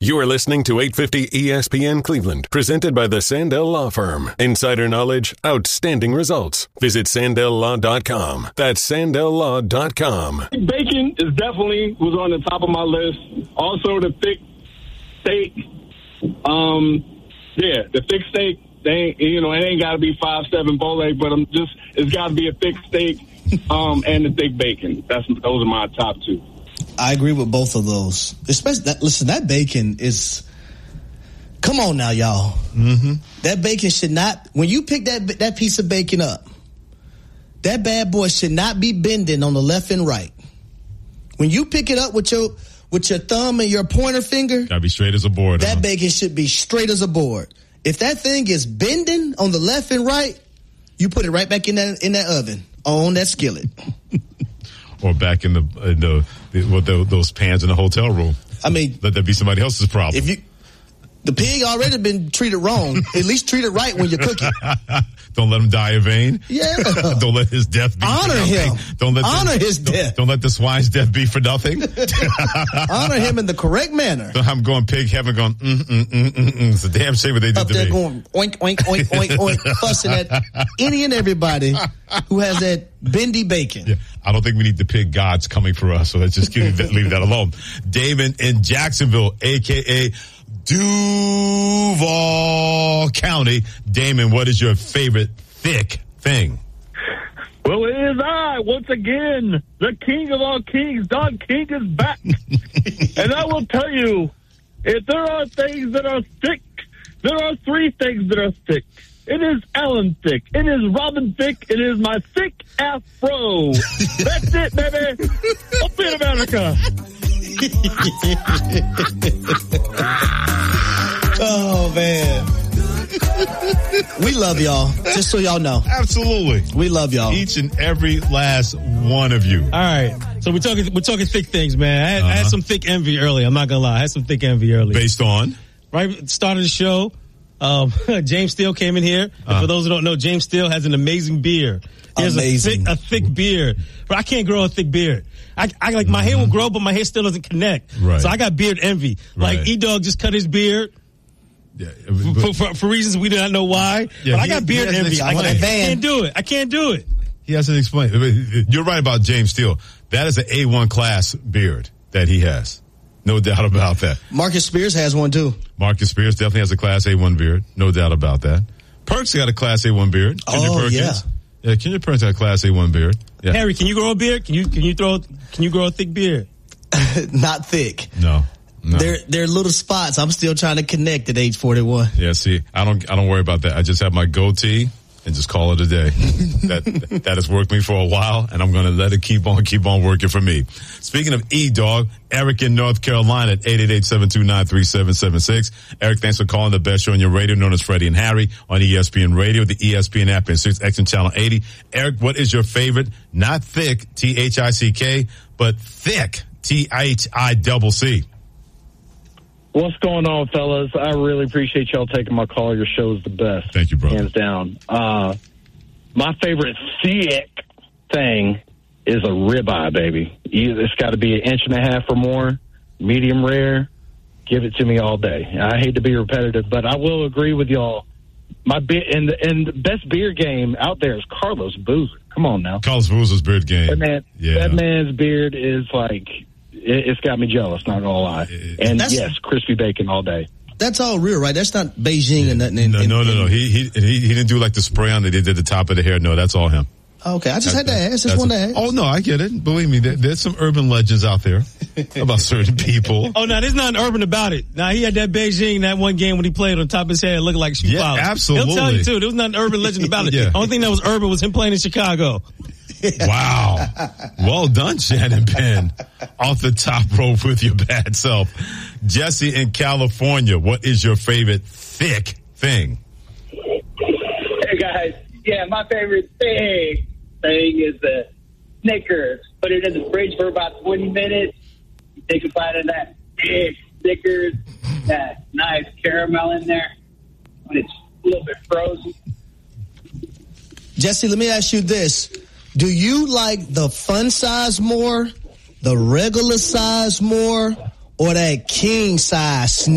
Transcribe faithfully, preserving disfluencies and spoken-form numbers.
You are listening to eight fifty E S P N Cleveland, presented by the Sandell Law Firm. Insider knowledge, outstanding results. Visit Sandell Law dot com. That's Sandell Law dot com. Bacon is definitely was on the top of my list. Also, the thick steak. Um, yeah, the thick steak. They ain't, you know, it ain't got to be five seven bowl egg, but I'm just it's got to be a thick steak. Um, and the thick bacon. That's those are my top two. I agree with both of those. Especially that. Listen, that bacon is. Come on now, y'all. Mm-hmm. That bacon should not. When you pick that that piece of bacon up, that bad boy should not be bending on the left and right. When you pick it up with your with your thumb and your pointer finger, gotta be straight as a board. That huh? bacon should be straight as a board. If that thing is bending on the left and right, you put it right back in that in that oven. On that skillet, or back in the in the, the, what the those pans in the hotel room. I mean, let that be somebody else's problem. If you, the pig already been treated wrong. At least treat it right when you cook it. Don't let him die in vain. Yeah. Don't let his death be honor for nothing. him. Don't let honor the, his don't, death. Don't let the swine's death be for nothing. Honor him in the correct manner. So I'm going pig heaven, going mm mm mm mm mm. It's a damn shame what they did Up to there me. Going oink oink oink oink oink, fussing at any and everybody who has that bendy bacon. Yeah, I don't think we need the pig gods coming for us. So let's just leave that, leave that alone. Damon in Jacksonville, aka Duval County. Damon, what is your favorite thick thing? Well, it is I, once again, the king of all kings. Don King is back. And I will tell you, if there are things that are thick, there are three things that are thick. It is Alan Thick. It is Robin Thick. It is my thick afro. That's it, baby. Up in America. Oh, man. We love y'all. Just so y'all know. Absolutely. We love y'all. Each and every last one of you. All right. So we're talking we're talking thick things, man. I had, uh-huh. I had some thick envy earlier. I'm not going to lie. I had some thick envy earlier. Based on? Right at the start of the show, um, James Steele came in here. Uh-huh. And for those who don't know, James Steele has an amazing beard. He has amazing. a thick, a thick beard. But I can't grow a thick beard. I, I like my mm-hmm. hair will grow, but my hair still doesn't connect. Right. So I got beard envy. Right. Like E-Dog just cut his beard. Yeah, for, for, for reasons we do not know why. Yeah, but I he, got beard envy. I, I can't do it. I can't do it. He hasn't explained. You're right about James Steele. That is an A one class beard that he has. No doubt about that. Marcus Spears has one too. Marcus Spears definitely has a class A one beard. No doubt about that. Perks got a class A one beard. Kendrick oh, Perkins. yeah. Yeah, Kendrick Perkins got a class A one beard. Yeah. Harry, can you grow a beard? Can you, can you throw, can you grow a thick beard? Not thick. No. No. There, there are little spots. I'm still trying to connect at age forty-one. Yeah, see, I don't, I don't worry about that. I just have my goatee and just call it a day. that, that has worked me for a while, and I'm going to let it keep on, keep on working for me. Speaking of E-Dog, Eric in North Carolina at eight eight eight, seven two nine, three seven seven six. Eric, thanks for calling the best show on your radio, known as Freddie and Harry on E S P N Radio, the E S P N app, and six X and Channel eighty. Eric, what is your favorite? Not thick, T H I C K, but thick, T H I C C. What's going on, fellas? I really appreciate y'all taking my call. Your show is the best. Thank you, brother. Hands down. Uh, my favorite thick thing is a ribeye, baby. It's got to be an inch and a half or more, medium rare. Give it to me all day. I hate to be repetitive, but I will agree with y'all. My be- and, the, and the best beer game out there is Carlos Boozer. Come on now. Carlos Boozer's beard game. That, man, yeah. that man's beard is like... It's got me jealous, not gonna lie. And that's, yes, crispy bacon all day. That's all real, right? That's not Beijing yeah. or nothing. In, no, in, no, no, no. He, he he he didn't do like the spray on that he did at the top of the hair. No, that's all him. Okay, I just that's, had to ask. Just wanted to ask. Oh no, I get it. Believe me, there, there's some urban legends out there about certain people. Oh no, there's nothing urban about it. Now he had that Beijing that one game when he played on top of his head, looking like shoe yeah, polish. absolutely. He'll tell you too. There was nothing urban legend about it. yeah. The only thing that was urban was him playing in Chicago. Wow. Well done, Shannon Penn. Off the top rope with your bad self. Jesse in California, what is your favorite thick thing? Hey, guys. Yeah, my favorite thing, thing is the Snickers. Put it in the fridge for about twenty minutes. You take a bite of that big Snickers, that nice caramel in there when it's a little bit frozen. Jesse, let me ask you this. Do you like the fun size more, the regular size more, or that king size